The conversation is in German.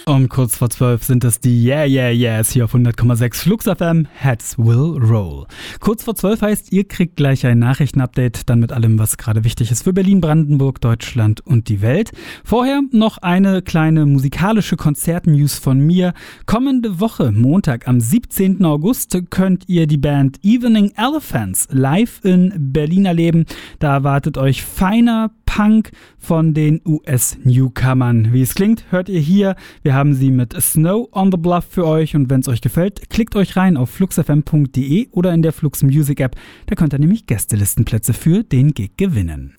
Um kurz vor 12 sind es die Yeah Yeah Yeahs hier auf 100,6 Flux FM. Heads will roll. Kurz vor 12 heißt, ihr kriegt gleich ein Nachrichtenupdate, dann mit allem, was gerade wichtig ist für Berlin, Brandenburg, Deutschland und die Welt. Vorher noch eine kleine musikalische Konzert-News von mir. Kommende Woche, Montag am 17. August, könnt ihr die Band Evening Elephants live in Berlin erleben. Da erwartet euch feiner Punk von den US-Newcomern. Wie es klingt, hört ihr hier. Wir haben sie mit Snow on the Bluff für euch und wenn es euch gefällt, klickt euch rein auf fluxfm.de oder in der Flux Music App. Da könnt ihr nämlich Gästelistenplätze für den Gig gewinnen.